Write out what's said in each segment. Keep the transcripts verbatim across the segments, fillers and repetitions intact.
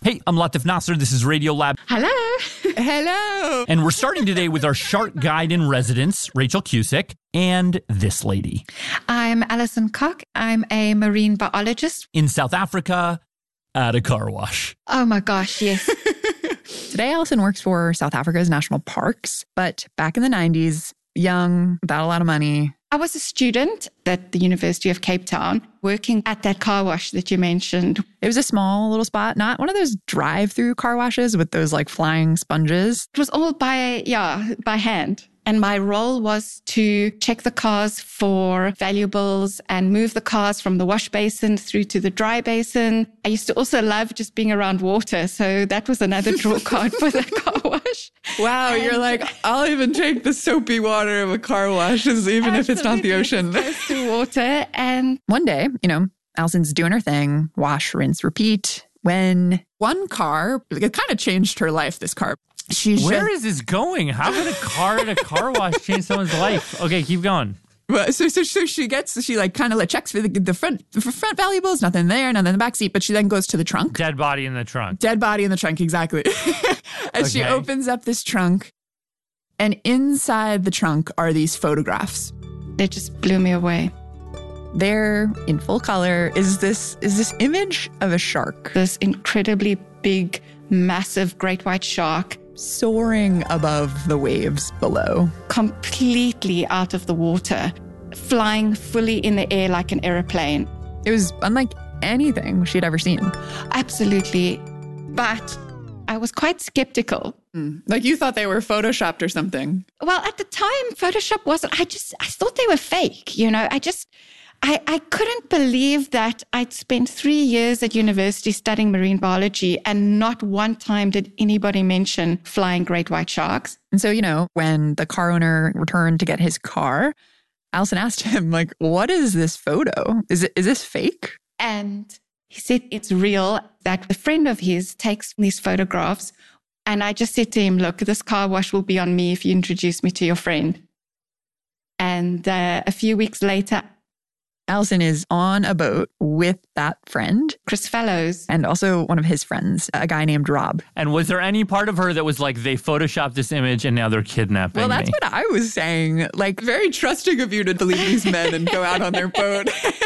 Hey, I'm Latif Nasser. This is Radiolab. Hello. Hello. And we're starting today with our shark guide in residence, Rachel Cusick, and this lady. I'm Alison Koch. I'm a marine biologist. In South Africa, at a car wash. Oh my gosh, yes. Today, Alison works for South Africa's national parks, but back in the nineties, young, without a lot of money. I was a student at the University of Cape Town working at that car wash that you mentioned. It was a small little spot, not one of those drive-through car washes with those like flying sponges. It was all by, yeah, by hand. And my role was to check the cars for valuables and move the cars from the wash basin through to the dry basin. I used to also love just being around water. So that was another draw card for the car wash. Wow, and you're like, I'll even take the soapy water of a car wash, even if it's not the ocean. Close to water. And one day, you know, Alison's doing her thing, wash, rinse, repeat. When one car, it kind of changed her life, this car. She's Where just, is this going? How could a car at a car wash change someone's life? Okay, keep going. Well, so, so, so she gets, she like kind of like checks for the, the front, the front valuables, nothing there, nothing in the back seat, but she then goes to the trunk. Dead body in the trunk. Dead body in the trunk, exactly. As okay. She opens up this trunk, and inside the trunk are these photographs. They just blew me away. There, in full color, is this is this image of a shark. This incredibly big, massive great white shark. Soaring above the waves below. Completely out of the water, flying fully in the air like an airplane. It was unlike anything she'd ever seen. Absolutely. But I was quite skeptical. Mm. Like you thought they were photoshopped or something. Well, at the time, Photoshop wasn't. I just, I thought they were fake. You know, I just... I, I couldn't believe that I'd spent three years at university studying marine biology and not one time did anybody mention flying great white sharks. And so, you know, when the car owner returned to get his car, Alison asked him, like, what is this photo? Is it is this fake? And he said it's real, that a friend of his takes these photographs. And I just said to him, look, this car wash will be on me if you introduce me to your friend. And uh, a few weeks later, Alison is on a boat with that friend, Chris Fellows, and also one of his friends, a guy named Rob. And was there any part of her that was like, they photoshopped this image and now they're kidnapping Well, that's me? what I was saying. Like, very trusting of you to believe these men and go out on their boat.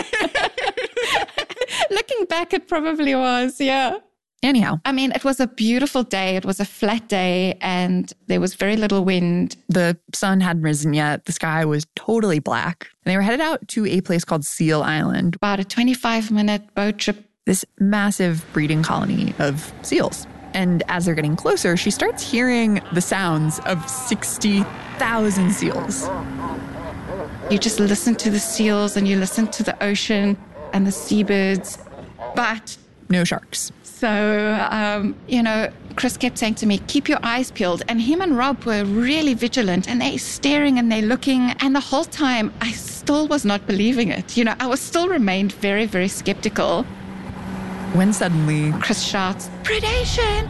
Looking back, it probably was, yeah. Anyhow. I mean, it was a beautiful day. It was a flat day and there was very little wind. The sun hadn't risen yet. The sky was totally black. And they were headed out to a place called Seal Island. About a twenty-five minute boat trip. This massive breeding colony of seals. And as they're getting closer, she starts hearing the sounds of sixty thousand seals. You just listen to the seals and you listen to the ocean and the seabirds, but no sharks. So, um, you know, Chris kept saying to me, keep your eyes peeled. And him and Rob were really vigilant and they're staring and they're looking. And the whole time, I still was not believing it. You know, I was still remained very, very skeptical. When suddenly, Chris shouts, predation!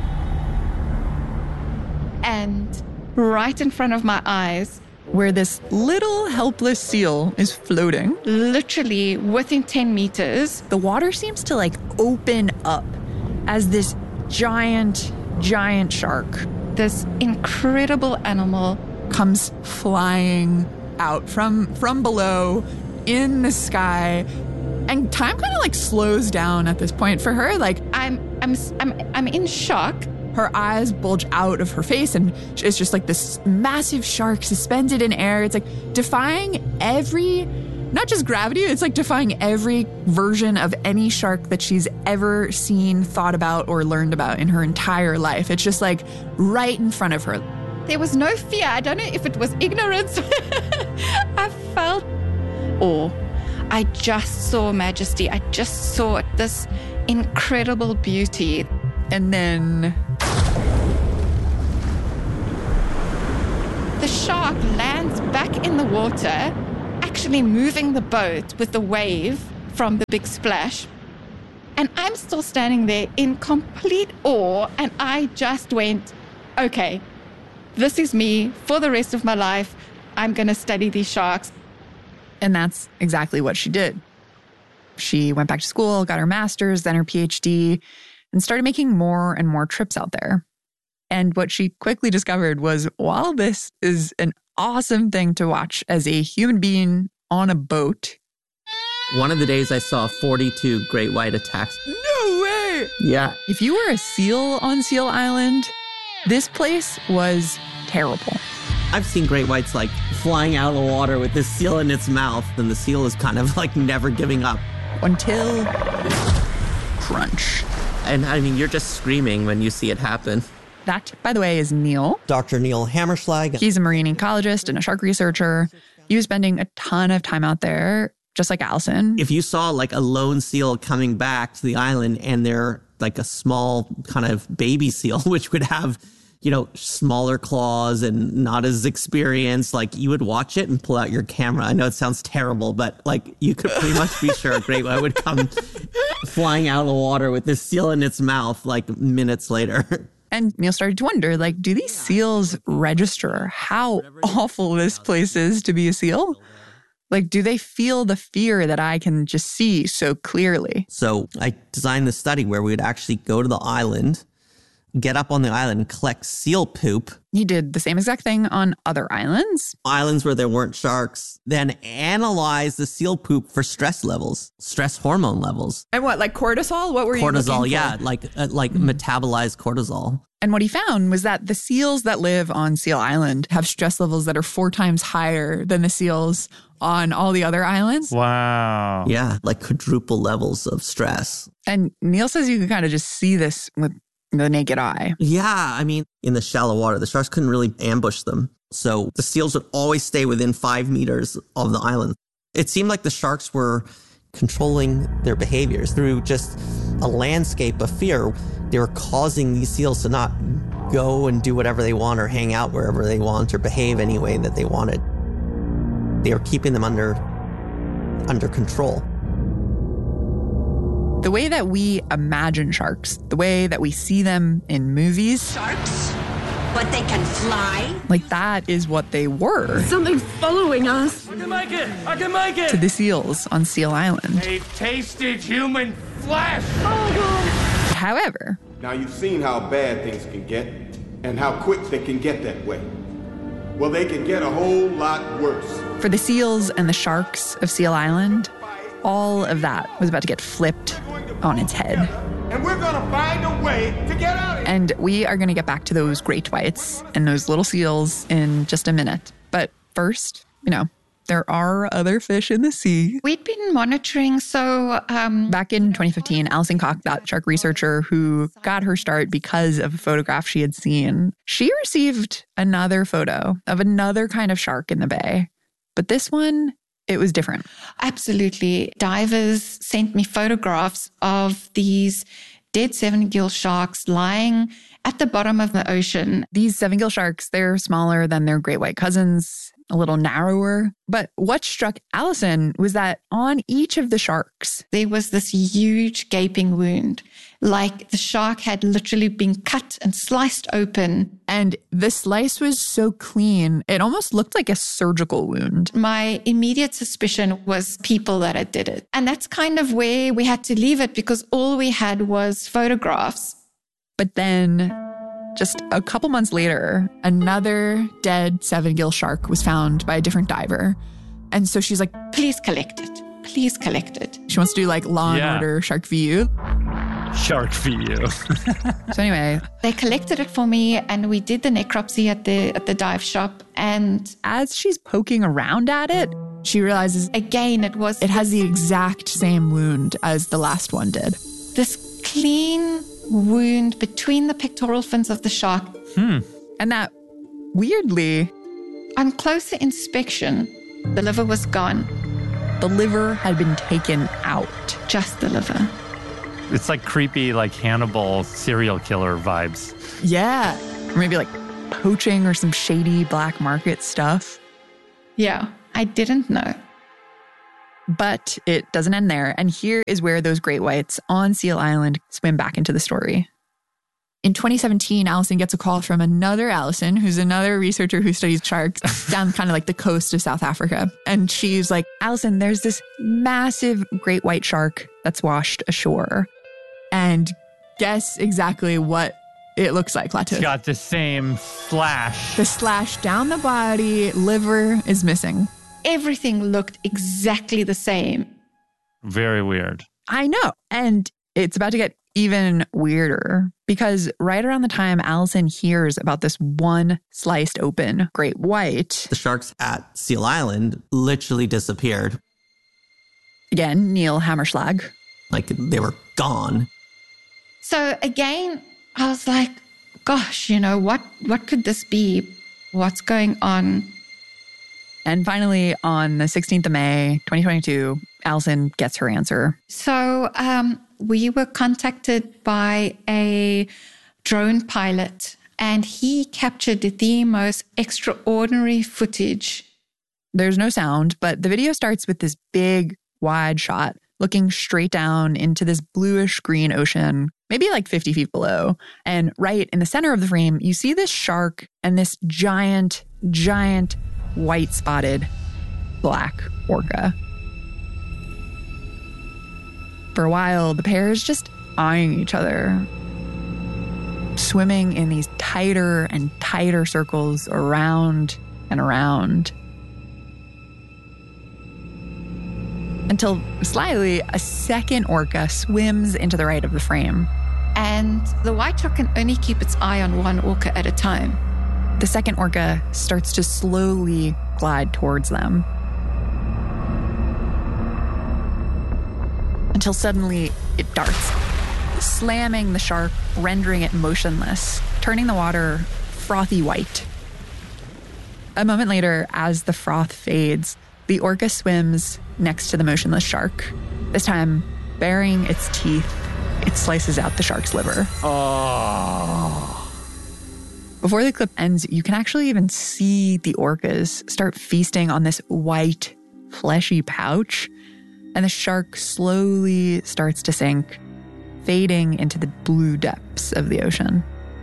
And right in front of my eyes, where this little helpless seal is floating, literally within ten meters, the water seems to like open up as this giant, giant shark, this incredible animal, comes flying out from from below in the sky. And time kind of like slows down at this point for her. Like I'm I'm I'm I'm in shock. Her eyes bulge out of her face and it's just like this massive shark suspended in air. It's like defying every, not just gravity, it's like defying every version of any shark that she's ever seen, thought about, or learned about in her entire life. It's just like right in front of her. There was no fear. I don't know if it was ignorance. I felt awe. I just saw majesty. I just saw this incredible beauty. And then the shark lands back in the water, actually moving the boat with the wave from the big splash. And I'm still standing there in complete awe. And I just went, okay, this is me for the rest of my life. I'm going to study these sharks. And that's exactly what she did. She went back to school, got her master's, then her PhD. and started making more and more trips out there. And what she quickly discovered was while this is an awesome thing to watch as a human being on a boat. One of the days I saw forty-two great white attacks. No way! Yeah. If you were a seal on Seal Island, this place was terrible. I've seen great whites like flying out of the water with this seal in its mouth, and the seal is kind of like never giving up. Until crunch. And I mean, you're just screaming when you see it happen. That, by the way, is Neil. Doctor Neil Hammerschlag. He's a marine ecologist and a shark researcher. He was spending a ton of time out there, just like Allison. If you saw like a lone seal coming back to the island and they're like a small kind of baby seal, which would have, you know, smaller claws and not as experienced, like you would watch it and pull out your camera. I know it sounds terrible, but like you could pretty much be sure a great white would come flying out of the water with this seal in its mouth like minutes later. And Neil started to wonder, like, do these seals register how awful this place is to be a seal? Like, do they feel the fear that I can just see so clearly? So I designed this study where we would actually go to the island, get up on the island and collect seal poop. He did the same exact thing on other islands. Islands where there weren't sharks, then analyze the seal poop for stress levels, stress hormone levels. And what, like cortisol? What were you Cortisol, looking for? yeah, like uh, like mm. metabolized cortisol. And what he found was that the seals that live on Seal Island have stress levels that are four times higher than the seals on all the other islands. Wow. Yeah, like quadruple levels of stress. And Neil says you can kind of just see this with the naked eye. Yeah, I mean, in the shallow water, the sharks couldn't really ambush them. So the seals would always stay within five meters of the island. It seemed like the sharks were controlling their behaviors through just a landscape of fear. They were causing these seals to not go and do whatever they want or hang out wherever they want or behave any way that they wanted. They were keeping them under, under control. The way that we imagine sharks, the way that we see them in movies. Sharks? But they can fly? Like that is what they were. Something's following us. I can make it! I can make it! To the seals on Seal Island. They've tasted human flesh! Oh, God. However. Now you've seen how bad things can get and how quick they can get that way. Well, they can get a whole lot worse. For the seals and the sharks of Seal Island, all of that was about to get flipped on its head. And we're going to find a way to get out of here. And we are going to get back to those great whites and those little seals in just a minute. But first, you know, there are other fish in the sea. We'd been monitoring, so... Um, Back in twenty fifteen, Allison Koch, that shark researcher who got her start because of a photograph she had seen, she received another photo of another kind of shark in the bay. But this one, it was different. Absolutely. Divers sent me photographs of these dead seven-gill sharks lying at the bottom of the ocean. These seven-gill sharks, they're smaller than their great white cousins, a little narrower. But what struck Allison was that on each of the sharks, there was this huge gaping wound, like the shark had literally been cut and sliced open. And the slice was so clean, it almost looked like a surgical wound. My immediate suspicion was people that had did it. And that's kind of where we had to leave it because all we had was photographs. But then just a couple months later, another dead seven-gill shark was found by a different diver. And so she's like, please collect it. Please collect it. She wants to do like Law Yeah. and Order Shark View. Shark for you. So anyway, They collected it for me and we did the necropsy at the at the dive shop. And as she's poking around at it, she realizes again, it was it has the exact same wound as the last one did. this clean wound between the pectoral fins of the shark. Hmm. And that, weirdly, On closer inspection, the liver was gone. the liver had been taken out. Just the liver. It's like creepy, like Hannibal serial killer vibes. Yeah. Or maybe like poaching or some shady black market stuff. Yeah, I didn't know. But it doesn't end there. And here is where those great whites on Seal Island swim back into the story. In twenty seventeen, Allison gets a call from another Allison, who's another researcher who studies sharks down kind of like the coast of South Africa. And she's like, Allison, there's this massive great white shark that's washed ashore. And Guess exactly what it looks like, It's Latu. got the same slash. The slash down the body, liver is missing. Everything looked exactly the same. Very weird. I know. And it's about to get even weirder because right around the time Allison hears about this one sliced open great white, The sharks at Seal Island literally disappeared. again, Neil Hammerschlag. Like they were gone. So again, I was like, gosh, you know, what, what could this be? What's going on? And finally, on the sixteenth of May, twenty twenty-two, Allison gets her answer. So um, we were contacted by a drone pilot, and he captured the most extraordinary footage. There's no sound, but the video starts with this big, wide shot looking straight down into this bluish green ocean, maybe like fifty feet below. And right in the center of the frame, you see this shark and this giant, giant white spotted black orca. For a while, the pair is just eyeing each other, swimming in these tighter and tighter circles around and around. Until slyly, a second orca swims into the right of the frame. And the white shark can only keep its eye on one orca at a time. The second orca starts to slowly glide towards them. Until suddenly it darts, slamming the shark, rendering it motionless, turning the water frothy white. A moment later, as the froth fades, the orca swims next to the motionless shark. This time, baring its teeth, it slices out the shark's liver. Oh. Before the clip ends, you can actually even see the orcas start feasting on this white, fleshy pouch, and the shark slowly starts to sink, fading into the blue depths of the ocean.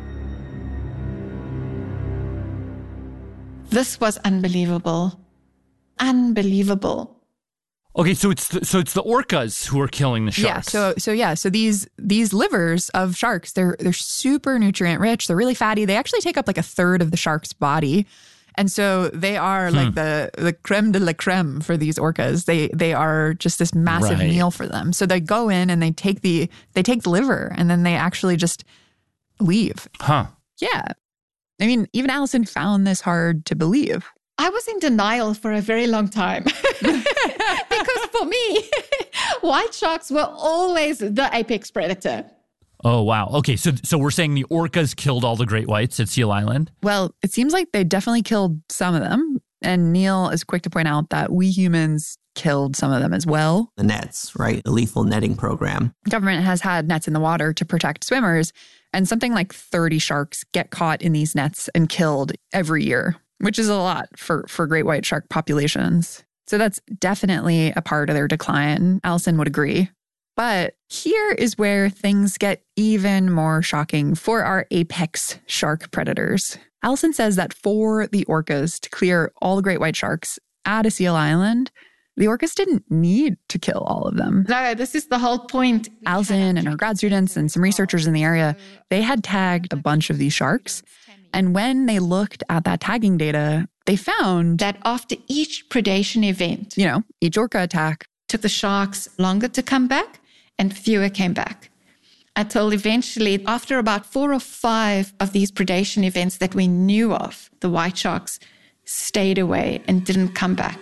This was unbelievable. Unbelievable. Okay, so it's the, so it's the orcas who are killing the sharks. Yeah, so so yeah, so these these livers of sharks, they're they're super nutrient rich. They're really fatty. They actually take up like a third of the shark's body. And so they are Hmm. like the the creme de la creme for these orcas. They they are just this massive Right. meal for them. So they go in and they take the they take the liver and then they actually just leave. Huh. Yeah. I mean, even Allison found this hard to believe. I was in denial for a very long time. Because for me, white sharks were always the apex predator. Oh, wow. Okay, so so we're saying the orcas killed all the great whites at Seal Island? Well, it seems like they definitely killed some of them. And Neil is quick to point out that we humans killed some of them as well. The nets, right? The lethal netting program. The government has had nets in the water to protect swimmers, and something like thirty sharks get caught in these nets and killed every year, which is a lot for, for great white shark populations. So that's definitely a part of their decline. Allison would agree. But here is where things get even more shocking for our apex shark predators. Allison says that for the orcas to clear all the great white sharks at a Seal Island, the orcas didn't need to kill all of them. No, this is the whole point. Allison and her grad students and some researchers in the area, they had tagged a bunch of these sharks. And when they looked at that tagging data, they found that, That after each predation event, you know, each orca attack, took the sharks longer to come back and fewer came back. Until eventually, after about four or five of these predation events that we knew of, the white sharks stayed away and didn't come back.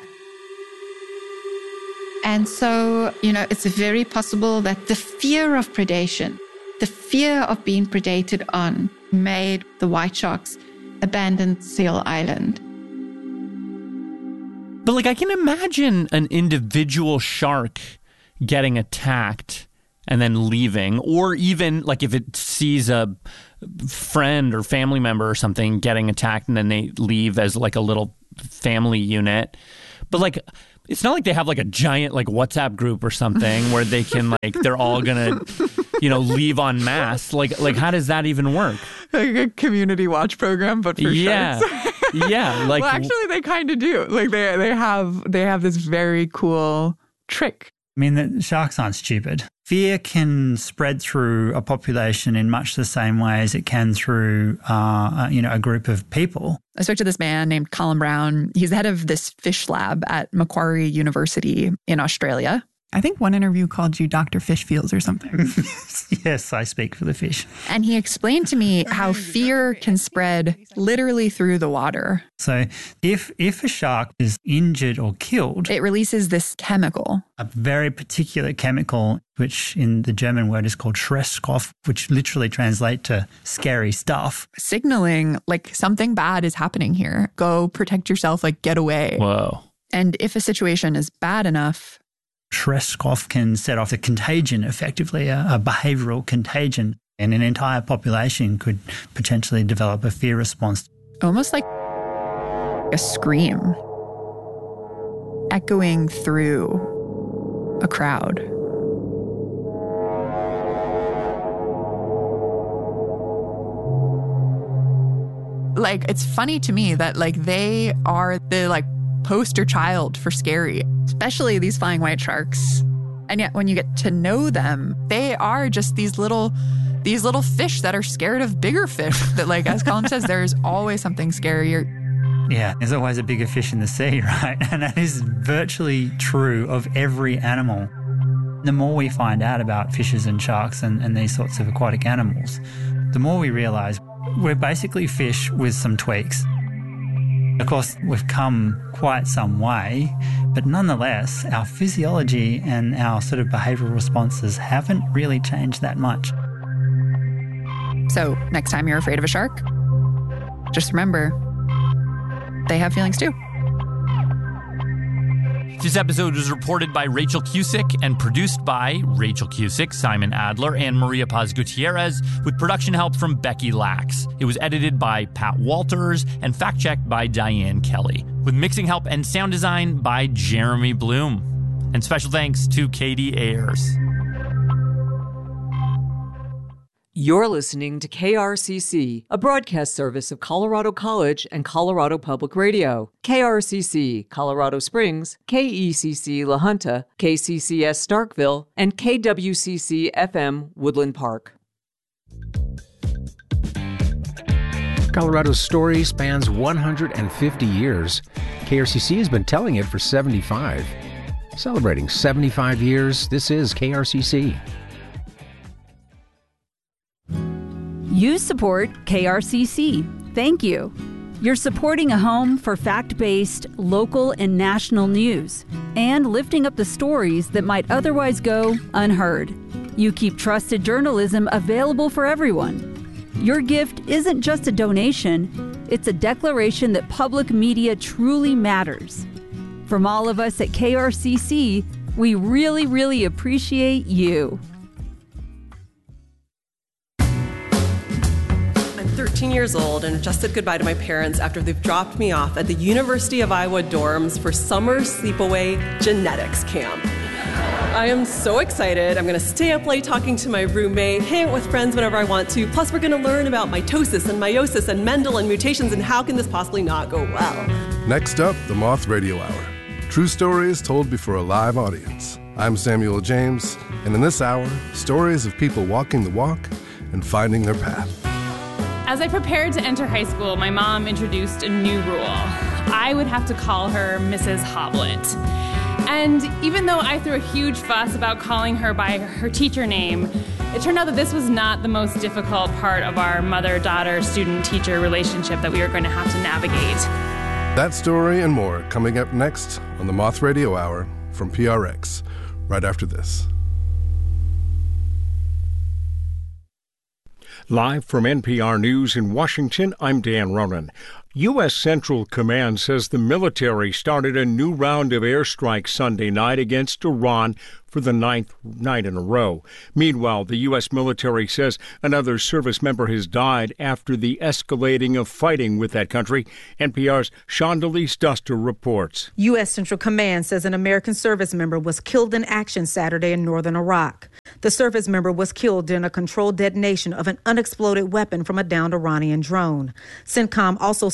And so, you know, it's very possible that the fear of predation, the fear of being predated on, made the white sharks abandon Seal Island. But like I can imagine an individual shark getting attacked and then leaving, or even like if it sees a friend or family member or something getting attacked and then they leave as like a little family unit. But like it's not like they have like a giant like WhatsApp group or something where they can like they're all gonna, you know, leave en masse. Like like how does that even work? like a community watch program, but for Yeah. sharks. Yeah. Like Well, actually, they kind of do. Like they they have they have this very cool trick. I mean, the sharks aren't stupid. Fear can spread through a population in much the same way as it can through, uh, you know, a group of people. I spoke to this man named Colin Brown. He's the head of this fish lab at Macquarie University in Australia. I think one interview called you Doctor Fishfields or something. Yes, I speak for the fish. And he explained to me how fear can spread literally through the water. So if if a shark is injured or killed, it releases this chemical. A very particular chemical, which in the German word is called Schreckstoff, which literally translates to scary stuff. Signaling like something bad is happening here. Go protect yourself, like get away. Whoa. And if a situation is bad enough, Schreckstoff can set off a contagion, effectively, a, a behavioural contagion, and an entire population could potentially develop a fear response. Almost like a scream echoing through a crowd. Like, it's funny to me that, like, they are the, like, poster child for scary, especially these flying white sharks. And yet when you get to know them, they are just these little these little fish that are scared of bigger fish. That, like, as Colin says, there's always something scarier. Yeah, there's always a bigger fish in the sea, right? And that is virtually true of every animal. The more we find out about fishes and sharks and, and these sorts of aquatic animals, the more we realise we're basically fish with some tweaks. Of course, we've come quite some way, but nonetheless, our physiology and our sort of behavioural responses haven't really changed that much. So next time you're afraid of a shark, just remember, they have feelings too. This episode was reported by Rachel Cusick and produced by Rachel Cusick, Simon Adler, and Maria Paz Gutierrez, with production help from Becky Lax. It was edited by Pat Walters and fact-checked by Diane Kelly, with mixing help and sound design by Jeremy Bloom. And special thanks to Katie Ayers. You're listening to K R C C, a broadcast service of Colorado College and Colorado Public Radio. K R C C, Colorado Springs, K E C C La Junta, K C C S Starkville, and K W C C F M Woodland Park. Colorado's story spans one hundred fifty years. K R C C has been telling it for seventy-five. Celebrating seventy-five years, this is K R C C. You support K R C C. Thank you. You're supporting a home for fact-based, local, and national news, and lifting up the stories that might otherwise go unheard. You keep trusted journalism available for everyone. Your gift isn't just a donation, it's a declaration that public media truly matters. From all of us at K R C C, we really, really appreciate you. thirteen years old and just said goodbye to my parents after they've dropped me off at the University of Iowa dorms for summer sleepaway genetics camp. I am so excited. I'm going to stay up late talking to my roommate, hang out with friends whenever I want to. Plus, we're going to learn about mitosis and meiosis and Mendel and mutations and how can this possibly not go well. Next up, the Moth Radio Hour. True stories told before a live audience. I'm Samuel James, and in this hour, stories of people walking the walk and finding their path. As I prepared to enter high school, my mom introduced a new rule. I would have to call her Missus Hoblet. And even though I threw a huge fuss about calling her by her teacher name, it turned out that this was not the most difficult part of our mother-daughter, student-teacher relationship that we were going to have to navigate. That story and more coming up next on the Moth Radio Hour from P R X, right after this. Live from N P R News in Washington, I'm Dan Ronan. U S. Central Command says the military started a new round of airstrikes Sunday night against Iran for the ninth night in a row. Meanwhile, the U S military says another service member has died after the escalating of fighting with that country. N P R's Shondelise Duster reports. U S. Central Command says an American service member was killed in action Saturday in northern Iraq. The service member was killed during a controlled detonation of an unexploded weapon from a downed Iranian drone. CENTCOM also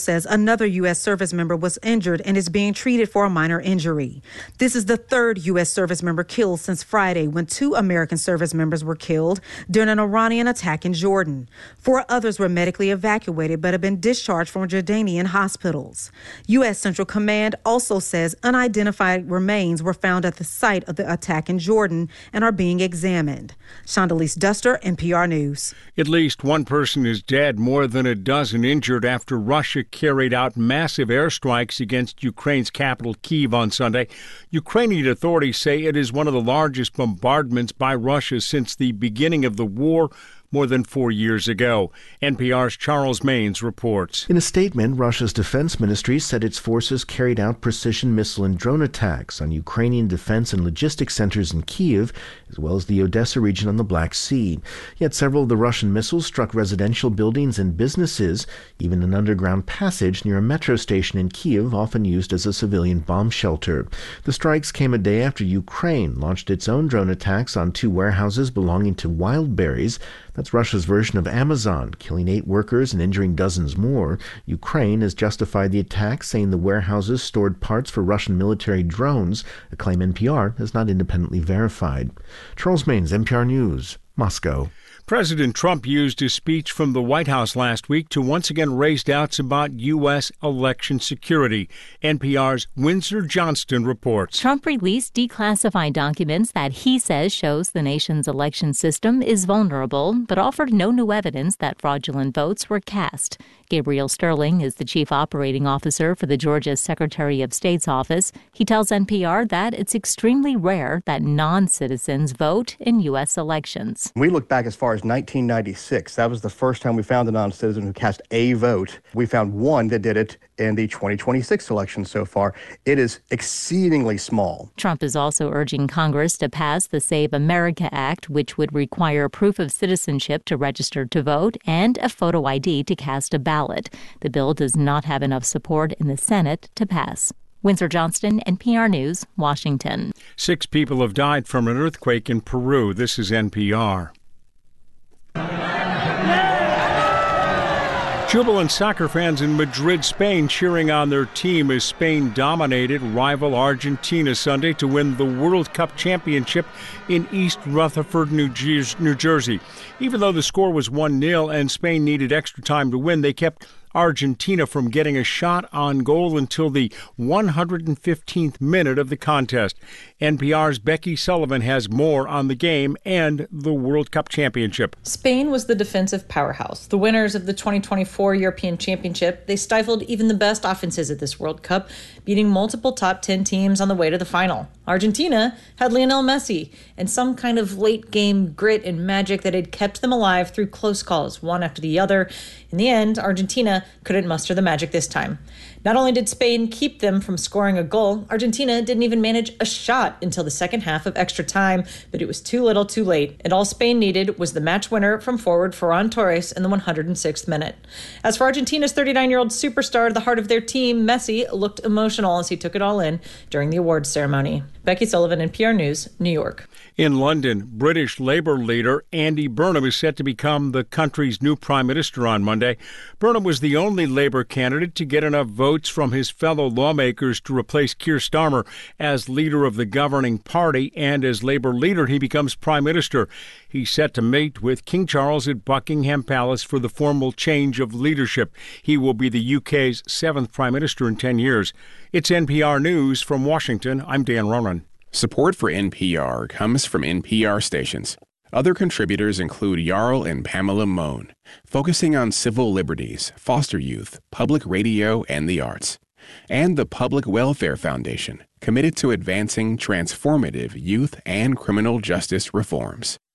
says another U S service member was injured and is being treated for a minor injury. This is the third U S service member killed since Friday, when two American service members were killed during an Iranian attack in Jordan. Four others were medically evacuated but have been discharged from Jordanian hospitals. U S Central Command also says unidentified remains were found at the site of the attack in Jordan and are being examined. Shondalise Duster, N P R News. At least one person is dead, more than a dozen injured after Russia carried out massive airstrikes against Ukraine's capital, Kyiv, on Sunday. Ukrainian authorities say it is one of the largest bombardments by Russia since the beginning of the war more than four years ago. N P R's Charles Maines reports. In a statement, Russia's defense ministry said its forces carried out precision missile and drone attacks on Ukrainian defense and logistics centers in Kyiv, as well as the Odessa region on the Black Sea. Yet several of the Russian missiles struck residential buildings and businesses, even an underground passage near a metro station in Kyiv, often used as a civilian bomb shelter. The strikes came a day after Ukraine launched its own drone attacks on two warehouses belonging to Wildberries. That's Russia's version of Amazon, killing eight workers and injuring dozens more. Ukraine has justified the attack, saying the warehouses stored parts for Russian military drones, a claim N P R has not independently verified. Charles Maines, N P R News, Moscow. President Trump used his speech from the White House last week to once again raise doubts about U S election security. N P R's Windsor Johnston reports. Trump released declassified documents that he says shows the nation's election system is vulnerable, but offered no new evidence that fraudulent votes were cast. Gabriel Sterling is the chief operating officer for the Georgia Secretary of State's office. He tells N P R that it's extremely rare that non-citizens vote in U S elections. We look back as far as nineteen ninety-six. That was the first time we found a non-citizen who cast a vote. We found one that did it in the twenty twenty-six election so far. It is exceedingly small. Trump is also urging Congress to pass the Save America Act, which would require proof of citizenship to register to vote and a photo I D to cast a ballot. The bill does not have enough support in the Senate to pass. Windsor Johnston, N P R News, Washington. Six people have died from an earthquake in Peru. This is N P R. Jubilant soccer fans in Madrid, Spain, cheering on their team as Spain dominated rival Argentina Sunday to win the World Cup Championship in East Rutherford, New Jersey. Even though the score was one nil and Spain needed extra time to win, they kept Argentina from getting a shot on goal until the one hundred fifteenth minute of the contest. N P R's Becky Sullivan has more on the game and the World Cup Championship. Spain was the defensive powerhouse. The winners of the twenty twenty-four European Championship, they stifled even the best offenses at this World Cup, beating multiple top ten teams on the way to the final. Argentina had Lionel Messi and some kind of late-game grit and magic that had kept them alive through close calls, one after the other. In the end, Argentina couldn't muster the magic this time. Not only did Spain keep them from scoring a goal, Argentina didn't even manage a shot until the second half of extra time, but it was too little too late, and all Spain needed was the match winner from forward Ferran Torres in the one hundred sixth minute. As for Argentina's thirty-nine-year-old superstar, the heart of their team, Messi, looked emotional as he took it all in during the awards ceremony. Becky Sullivan, N P R News, New York. In London, British Labour leader Andy Burnham is set to become the country's new prime minister on Monday. Burnham was the only Labour candidate to get enough votes from his fellow lawmakers to replace Keir Starmer as leader of the governing party, and as Labour leader, he becomes prime minister. He's set to meet with King Charles at Buckingham Palace for the formal change of leadership. He will be the U K's seventh prime minister in ten years. It's N P R News from Washington. I'm Dan Ronan. Support for N P R comes from N P R stations. Other contributors include Jarl and Pamela Mohn, focusing on civil liberties, foster youth, public radio, and the arts. And the Public Welfare Foundation, committed to advancing transformative youth and criminal justice reforms.